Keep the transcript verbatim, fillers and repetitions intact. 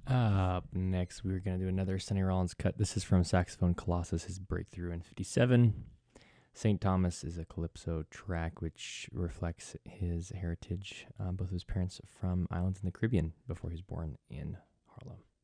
Up next, we're going to do another Sonny Rollins cut. This is from Saxophone Colossus, his breakthrough in fifty-seven. Saint Thomas is a calypso track which reflects his heritage, uh, both of his parents from islands in the Caribbean before he was born in Harlem.